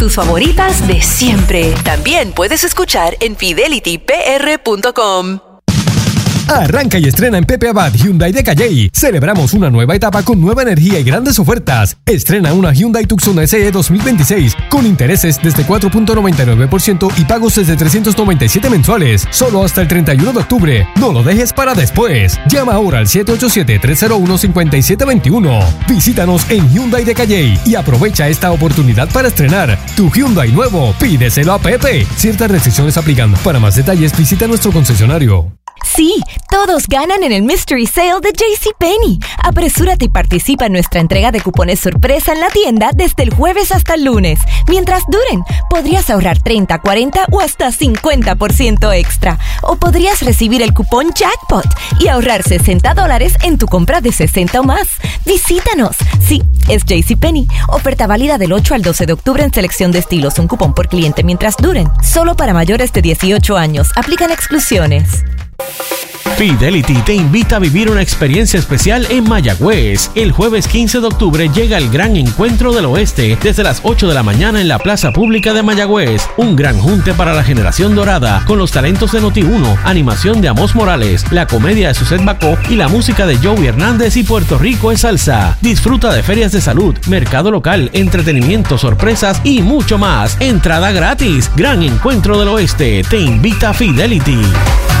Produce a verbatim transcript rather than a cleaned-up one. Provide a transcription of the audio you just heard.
tus favoritas de siempre. También puedes escuchar en fidelity p r punto com. Arranca y estrena en Pepe Abad Hyundai de Calley. Celebramos una nueva etapa con nueva energía y grandes ofertas. Estrena una Hyundai Tucson S E dos mil veintiséis con intereses desde cuatro punto noventa y nueve por ciento y pagos desde trescientos noventa y siete mensuales. Solo hasta el treinta y uno de octubre. No lo dejes para después. Llama ahora al siete ocho siete, tres cero uno, cinco siete dos uno. Visítanos en Hyundai de Calley y aprovecha esta oportunidad para estrenar tu Hyundai nuevo. Pídeselo a Pepe. Ciertas restricciones aplican. Para más detalles visita nuestro concesionario. Sí, todos ganan en el Mystery Sale de JCPenney. Apresúrate y participa en nuestra entrega de cupones sorpresa en la tienda desde el jueves hasta el lunes. Mientras duren, podrías ahorrar treinta, cuarenta o hasta cincuenta por ciento extra. O podrías recibir el cupón Jackpot y ahorrar sesenta dólares en tu compra de sesenta o más. Visítanos. Sí, es JCPenney. Oferta válida del ocho al doce de octubre en selección de estilos. Un cupón por cliente mientras duren. Solo para mayores de dieciocho años. Aplican exclusiones. Fidelity te invita a vivir una experiencia especial en Mayagüez. El jueves quince de octubre llega el Gran Encuentro del Oeste desde las ocho de la mañana en la Plaza Pública de Mayagüez. Un gran junte para la generación dorada con los talentos de Noti uno, animación de Amos Morales, la comedia de Suzette Bacó y la música de Joey Hernández y Puerto Rico es salsa. Disfruta de ferias de salud, mercado local, entretenimiento, sorpresas y mucho más. Entrada gratis. Gran Encuentro del Oeste. Te invita Fidelity.